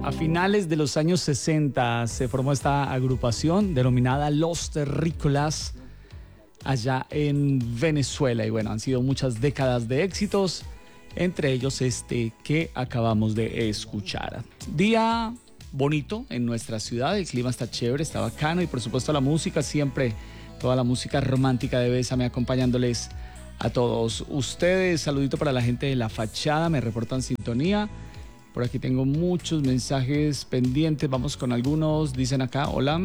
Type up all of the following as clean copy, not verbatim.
A finales de los años 60 se formó esta agrupación denominada Los Terrícolas allá en Venezuela. Y bueno, han sido muchas décadas de éxitos, entre ellos este que acabamos de escuchar. Día bonito en nuestra ciudad, el clima está chévere, está bacano y por supuesto la música siempre, toda la música romántica de Bésame acompañándoles a todos ustedes. Saludito para la gente de La Fachada, me reportan sintonía. Por aquí tengo muchos mensajes pendientes, vamos con algunos. Dicen acá, hola.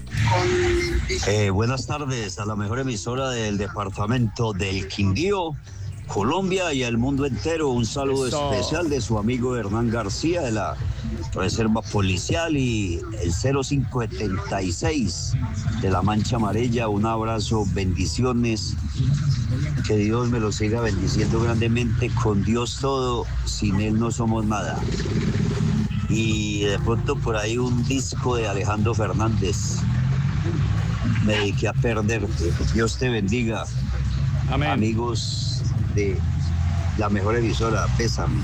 Buenas tardes a la mejor emisora del departamento del Quindío, Colombia y al mundo entero. Un saludo especial de su amigo Hernán García de la Reserva Policial y el 0576 de la Mancha Amarilla. Un abrazo, bendiciones. Que Dios me lo siga bendiciendo grandemente. Con Dios todo, sin Él no somos nada. Y de pronto por ahí un disco de Alejandro Fernández. Me dediqué a perderte. Dios te bendiga. Amén. Amigos de la mejor emisora, Bésame.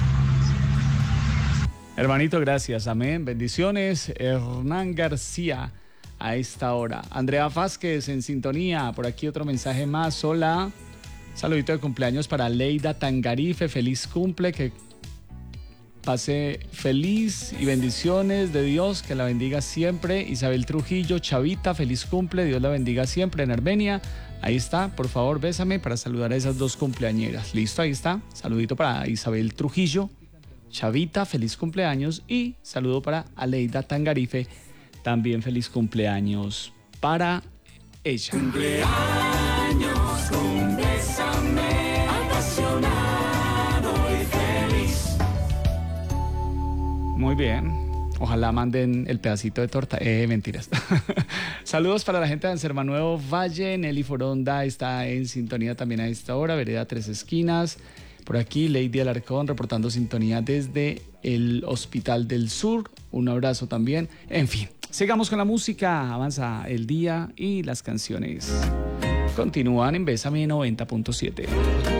Hermanito, gracias. Amén. Bendiciones. Hernán García a esta hora. Andrea Vázquez en sintonía. Por aquí otro mensaje más. Hola. Saludito de cumpleaños para Leida Tangarife. Feliz cumple. Que pase feliz y bendiciones de Dios. Que la bendiga siempre. Isabel Trujillo, Chavita. Feliz cumple. Dios la bendiga siempre en Armenia. Ahí está. Por favor, bésame para saludar a esas dos cumpleañeras. Listo, ahí está. Saludito para Isabel Trujillo, Chavita. Feliz cumpleaños. Y saludo para Aleida Tangarife. También feliz cumpleaños para ella. Cumpleaños con Bésame, apasionado y feliz. Muy bien. Ojalá manden el pedacito de torta. Mentiras. Saludos para la gente de Ansermanuevo Valle. Nelly Foronda está en sintonía también a esta hora. Vereda Tres Esquinas. Por aquí Lady Alarcón reportando sintonía desde el Hospital del Sur. Un abrazo también. En fin, sigamos con la música. Avanza el día y las canciones continúan en Bésame 90.7.